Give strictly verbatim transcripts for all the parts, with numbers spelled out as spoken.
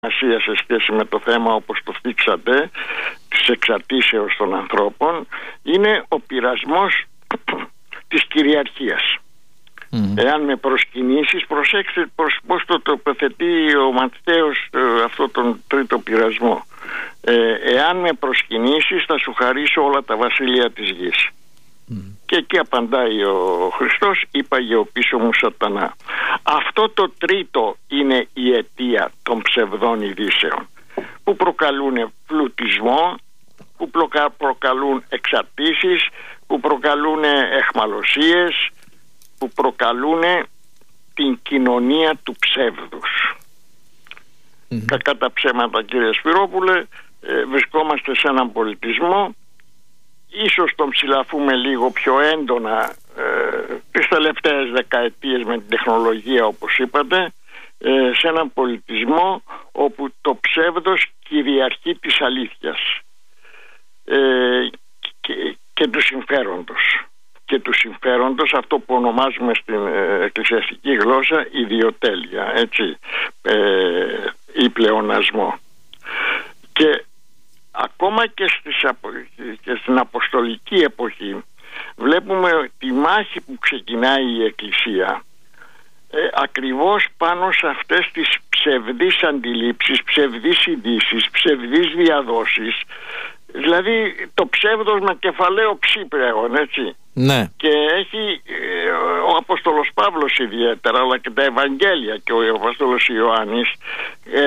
σε σχέση με το θέμα, όπως το θίξατε, της εξαρτήσεως των ανθρώπων, είναι ο πειρασμός της κυριαρχίας. Mm. Εάν με προσκυνήσεις, προσέξτε προς πώς το τοποθετεί ο Ματθαίος ε, αυτό τον τρίτο πειρασμό. Ε, εάν με προσκυνήσεις, θα σου χαρίσω όλα τα βασίλεια της γης. Mm. Και εκεί απαντάει ο Χριστός, είπαγε ο πίσω μου σατανά. Αυτό το τρίτο είναι η αιτία των ψευδών ειδήσεων, που προκαλούν πλουτισμό, που προκαλούν εξαρτήσεις, που προκαλούν εχμαλωσίες, που προκαλούν την κοινωνία του ψεύδους. Mm-hmm. Κακά τα ψέματα, κύριε Σπυρόπουλε, ε, βρισκόμαστε σε έναν πολιτισμό, ίσως τον ψηλαφούμε λίγο πιο έντονα ε, τις τελευταίες δεκαετίες με την τεχνολογία, όπως είπατε, ε, σε έναν πολιτισμό όπου το ψεύδος κυριαρχεί της αλήθειας ε, και, και του συμφέροντος. Και του συμφέροντος, αυτό που ονομάζουμε στην ε, εκκλησιαστική γλώσσα ιδιοτέλεια, έτσι, ε, ή πλεονασμό. Και ακόμα και, στις, και στην αποστολική εποχή βλέπουμε τη μάχη που ξεκινάει η Εκκλησία ε, ακριβώς πάνω σε αυτές τις ψευδείς αντιλήψεις, ψευδείς ειδήσεις, ψευδείς διαδόσεις. Δηλαδή το ψεύδος με κεφαλαίο ψ πλέον, έτσι. Ναι. Και έχει ε, ο Απόστολος Παύλος ιδιαίτερα, αλλά και τα Ευαγγέλια και ο Απόστολος Ιωάννης ε,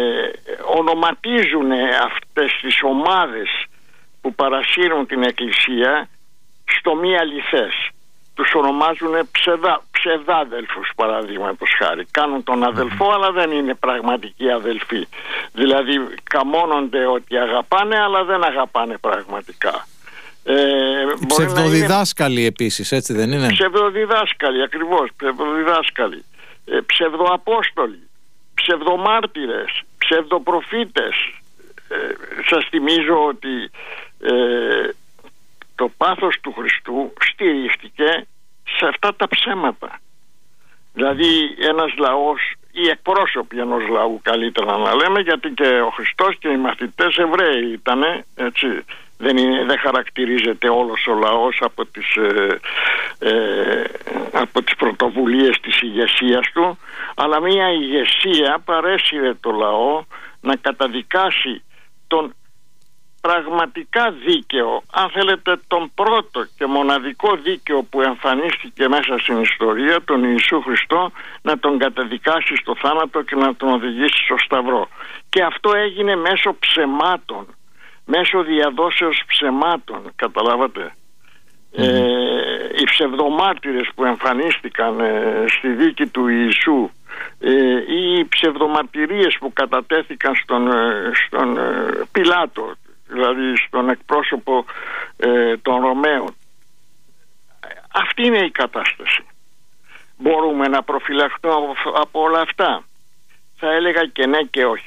ονοματίζουν αυτές τις ομάδες που παρασύρουν την Εκκλησία στο μη αληθές. Τους ονομάζουν ψευδά, ψευδάδελφους, παραδείγματος χάρη. Κάνουν τον αδελφό, mm-hmm. αλλά δεν είναι πραγματικοί αδελφοί. Δηλαδή καμώνονται ότι αγαπάνε, αλλά δεν αγαπάνε πραγματικά. Ε, ψευδοδιδάσκαλοι είναι... επίσης, έτσι δεν είναι? Ψευδοδιδάσκαλοι, ακριβώς, ψευδοδιδάσκαλοι. Ε, ψευδοαπόστολοι, ψευδομάρτυρες, ψευδοπροφήτες. Ε, σας θυμίζω ότι ε, το πάθος του Χριστού στηρίχτηκε σε αυτά τα ψέματα. Δηλαδή ένας λαός, οι εκπρόσωποι ενός λαού καλύτερα να λέμε, γιατί και ο Χριστός και οι μαθητές Εβραίοι ήτανε, έτσι. Δεν, είναι, δεν χαρακτηρίζεται όλος ο λαός από τις, ε, ε, από τις πρωτοβουλίες της ηγεσίας του, αλλά μια ηγεσία παρέσυρε το λαό να καταδικάσει τον πραγματικά δίκαιο, αν θέλετε τον πρώτο και μοναδικό δίκαιο που εμφανίστηκε μέσα στην ιστορία, τον Ιησού Χριστό, να τον καταδικάσει στο θάνατο και να τον οδηγήσει στο Σταυρό. Και αυτό έγινε μέσω ψεμάτων, μέσω διαδόσεως ψεμάτων, καταλάβατε. Mm. Ε, οι ψευδομάρτυρες που εμφανίστηκαν ε, στη δίκη του Ιησού, ε, ή οι ψευδομαρτυρίες που κατατέθηκαν στον, ε, στον ε, Πιλάτο, δηλαδή στον εκπρόσωπο ε, των Ρωμαίων. Αυτή είναι η κατάσταση. Μπορούμε να προφυλαχτούμε από όλα αυτά? Θα έλεγα και ναι και όχι.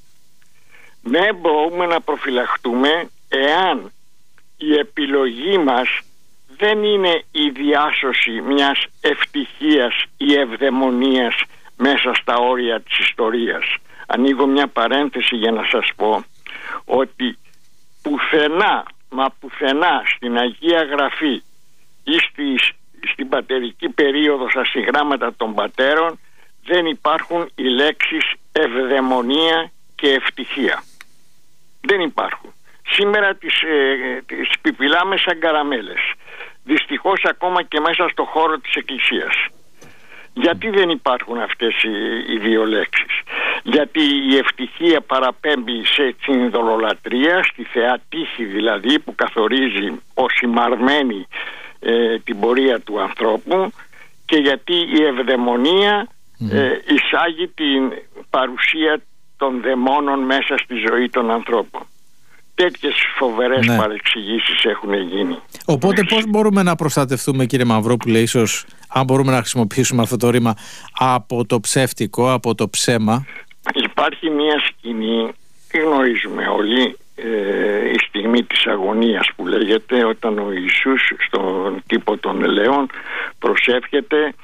Ναι, μπορούμε να προφυλαχτούμε εάν η επιλογή μας δεν είναι η διάσωση μιας ευτυχίας ή ευδαιμονίας μέσα στα όρια της ιστορίας. Ανοίγω μια παρένθεση για να σας πω ότι πουθενά, μα πουθενά στην Αγία Γραφή ή στη, στην πατερική περίοδο στα συγγράμματα των πατέρων δεν υπάρχουν οι λέξεις ευδαιμονία και ευτυχία. Δεν υπάρχουν. Σήμερα τις, ε, τις πιπιλάμε σαν καραμέλες. Δυστυχώς ακόμα και μέσα στο χώρο της Εκκλησίας. Γιατί δεν υπάρχουν αυτές οι, οι δύο λέξεις? Γιατί η ευτυχία παραπέμπει σε την ειδωλολατρία, στη θεά τύχη δηλαδή, που καθορίζει ως ημαρμένη ε, την πορεία του ανθρώπου, και γιατί η ευδαιμονία ε, εισάγει την παρουσία των δαιμόνων μέσα στη ζωή των ανθρώπων. Τέτοιες φοβερές ναι. παρεξηγήσεις έχουν γίνει. Οπότε πώς μπορούμε να προστατευτούμε, κύριε Μαυρόπουλε, ίσως αν μπορούμε να χρησιμοποιήσουμε αυτό το ρήμα, από το ψεύτικο, από το ψέμα? Υπάρχει μια σκηνή, γνωρίζουμε όλοι, ε, η στιγμή της αγωνίας που λέγεται, όταν ο Ιησούς στον κήπο των ελαιών προσεύχεται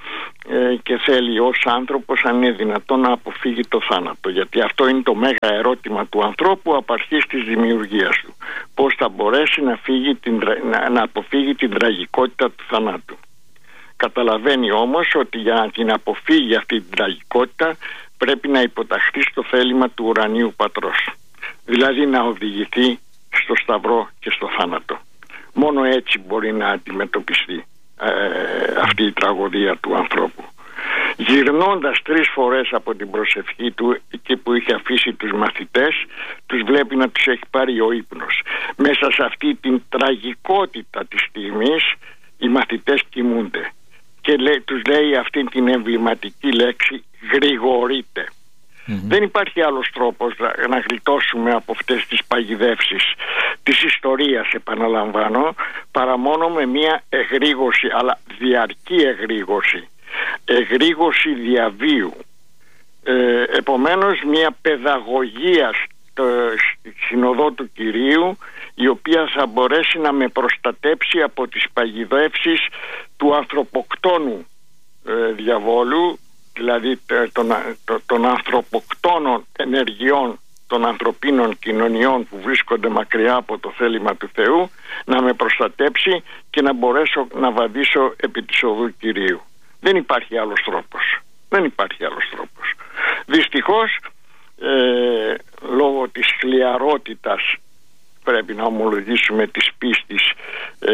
ε, και θέλει ως άνθρωπος, αν είναι δυνατόν, να αποφύγει το θάνατο, γιατί αυτό είναι το μέγα ερώτημα του ανθρώπου από αρχής της δημιουργίας του. Πώς θα μπορέσει να, φύγει την, να, να αποφύγει την τραγικότητα του θανάτου. Καταλαβαίνει όμως ότι για να την αποφύγει αυτή την τραγικότητα πρέπει να υποταχθεί στο θέλημα του ουρανίου πατρός, δηλαδή να οδηγηθεί στο σταυρό και στο θάνατο. Μόνο έτσι μπορεί να αντιμετωπιστεί ε, αυτή η τραγωδία του ανθρώπου. Γυρνώντας τρεις φορές από την προσευχή του, εκεί που είχε αφήσει τους μαθητές, τους βλέπει να τους έχει πάρει ο ύπνος. Μέσα σε αυτή την τραγικότητα της στιγμής οι μαθητές κοιμούνται και λέ, τους λέει αυτή την εμβληματική λέξη «γρηγορείτε». Mm-hmm. Δεν υπάρχει άλλος τρόπος να, να γλιτώσουμε από αυτές τις παγιδεύσεις της ιστορίας, επαναλαμβάνω, παρά μόνο με μια εγρήγορση, αλλά διαρκή εγρήγορση, εγρήγορση διαβίου. Ε, επομένως μια παιδαγωγία στο συνοδό του Κυρίου, η οποία θα μπορέσει να με προστατέψει από τις παγιδεύσεις του ανθρωποκτόνου ε, διαβόλου, δηλαδή των, των ανθρωποκτόνων ενεργειών των ανθρωπίνων κοινωνιών που βρίσκονται μακριά από το θέλημα του Θεού, να με προστατέψει και να μπορέσω να βαδίσω επί της οδού Κυρίου. Δεν υπάρχει άλλος τρόπος. Δεν υπάρχει άλλος τρόπος. Δυστυχώς, ε, λόγω της χλιαρότητας, πρέπει να ομολογήσουμε, της πίστης, ε,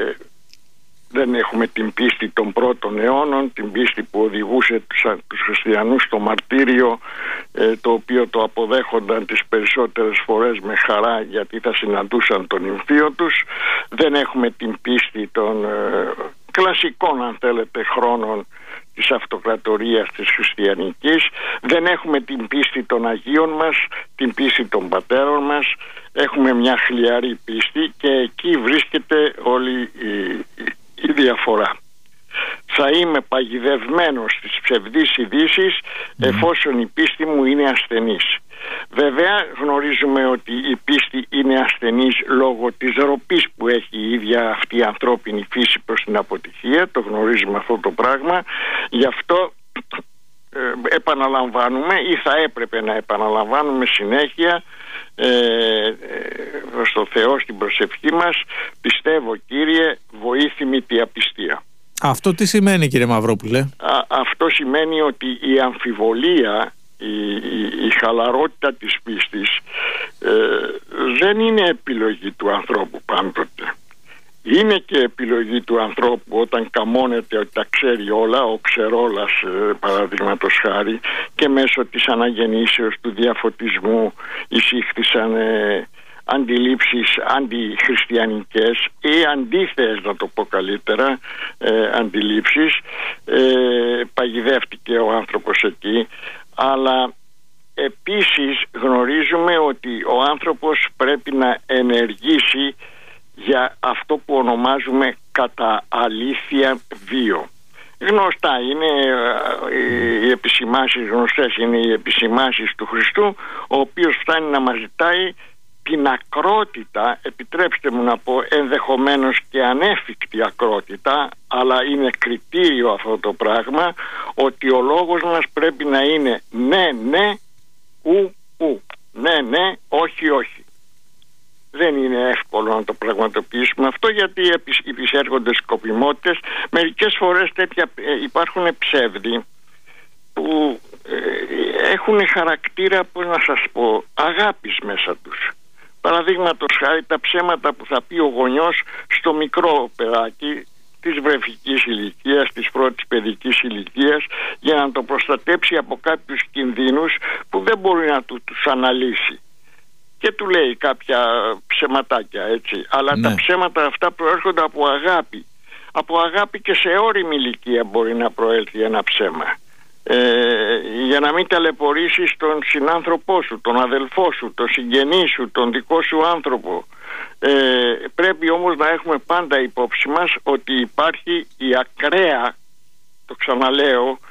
δεν έχουμε την πίστη των πρώτων αιώνων, την πίστη που οδηγούσε τους, τους χριστιανούς στο μαρτύριο, ε, το οποίο το αποδέχονταν τις περισσότερες φορές με χαρά, γιατί θα συναντούσαν τον νυμφίο τους. Δεν έχουμε την πίστη των ε, κλασικών, αν θέλετε, χρόνων της αυτοκρατορίας της χριστιανικής. Δεν έχουμε την πίστη των Αγίων μας, την πίστη των πατέρων μας. Έχουμε μια χλιαρή πίστη και εκεί βρίσκεται όλη η, η διαφορά. Θα είμαι παγιδευμένος στις ψευδείς ειδήσεις mm. εφόσον η πίστη μου είναι ασθενής. Βέβαια γνωρίζουμε ότι η πίστη είναι ασθενής λόγω της ροπής που έχει η ίδια αυτή η ανθρώπινη φύση προς την αποτυχία. Το γνωρίζουμε αυτό το πράγμα. Γι' αυτό ε, επαναλαμβάνουμε, ή θα έπρεπε να επαναλαμβάνουμε συνέχεια ε, ε, στο Θεό στην προσευχή μας, πιστεύω Κύριε, βοήθημη τη απιστία. Αυτό τι σημαίνει, κύριε Μαυρόπουλε? Α, αυτό σημαίνει ότι η αμφιβολία, η, η, η χαλαρότητα της πίστης ε, δεν είναι επιλογή του ανθρώπου πάντοτε. Είναι και επιλογή του ανθρώπου όταν καμώνεται ότι τα ξέρει όλα, ο ξερόλας ε, παραδείγματος χάρη, και μέσω της αναγεννήσεως του διαφωτισμού εισήχθησαν ε, αντιλήψεις αντιχριστιανικές ή αντίθεες, να το πω καλύτερα, ε, αντιλήψεις. Ε, παγιδεύτηκε ο άνθρωπος εκεί, αλλά επίσης γνωρίζουμε ότι ο άνθρωπος πρέπει να ενεργήσει για αυτό που ονομάζουμε κατά αλήθεια βίο. Γνωστά είναι οι επισημάνσεις, γνωστές είναι οι επισημάνσεις του Χριστού, ο οποίος φτάνει να μας ζητάει την ακρότητα, επιτρέψτε μου να πω ενδεχομένως και ανέφικτη ακρότητα, αλλά είναι κριτήριο αυτό το πράγμα, ότι ο λόγος μας πρέπει να είναι ναι, ναι, ου, ου, ναι, ναι, όχι, όχι. Δεν είναι εύκολο να το πραγματοποιήσουμε αυτό, γιατί επισέρχονται σκοπιμότητες. Μερικές φορές τέτοια υπάρχουν ψεύδι που ε, έχουν χαρακτήρα, πώς να σας πω, αγάπης μέσα τους. Παραδείγματος χάρη τα ψέματα που θα πει ο γονιός στο μικρό παιδάκι της βρεφικής ηλικίας, της πρώτης παιδικής ηλικίας, για να το προστατέψει από κάποιους κινδύνους που δεν μπορεί να του, τους αναλύσει. Και του λέει κάποια ψεματάκια, έτσι. Αλλά ναι, τα ψέματα αυτά προέρχονται από αγάπη. Από αγάπη και σε όριμη ηλικία μπορεί να προέλθει ένα ψέμα. Ε, για να μην ταλαιπωρήσεις τον συνάνθρωπό σου, τον αδελφό σου, τον συγγενή σου, τον δικό σου άνθρωπο. Ε, πρέπει όμως να έχουμε πάντα υπόψη μας ότι υπάρχει η ακραία, το ξαναλέω,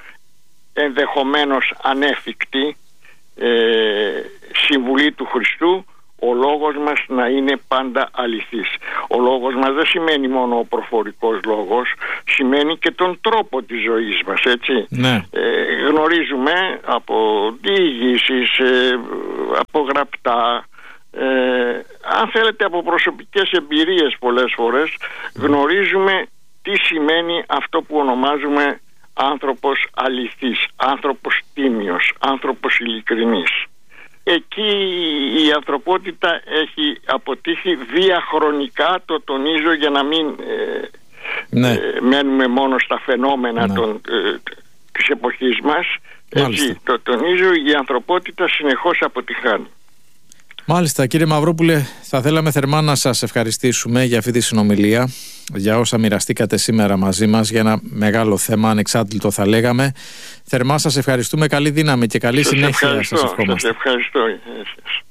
ενδεχομένως ανέφικτη ε, συμβουλή του Χριστού, ο λόγος μας να είναι πάντα αληθής. Ο λόγος μας δεν σημαίνει μόνο ο προφορικός λόγος, σημαίνει και τον τρόπο της ζωής μας, έτσι. Ναι. Ε, γνωρίζουμε από διηγήσεις, ε, από γραπτά, ε, αν θέλετε από προσωπικές εμπειρίες πολλές φορές, γνωρίζουμε τι σημαίνει αυτό που ονομάζουμε άνθρωπος αληθής, άνθρωπος τίμιος, άνθρωπος ειλικρινής. Εκεί η ανθρωπότητα έχει αποτύχει διαχρονικά, το τονίζω για να μην ε, ναι. ε, μένουμε μόνο στα φαινόμενα ναι. των, ε, της εποχής μας. Έτσι, το τονίζω, η ανθρωπότητα συνεχώς αποτυχάνει. Μάλιστα, κύριε Μαυρόπουλε, θα θέλαμε θερμά να σας ευχαριστήσουμε για αυτή τη συνομιλία, για όσα μοιραστήκατε σήμερα μαζί μας για ένα μεγάλο θέμα, ανεξάντλητο θα λέγαμε. Θερμά σας ευχαριστούμε, καλή δύναμη και καλή σας συνέχεια σας ευχαριστώ, ευχόμαστε. Σας ευχαριστώ.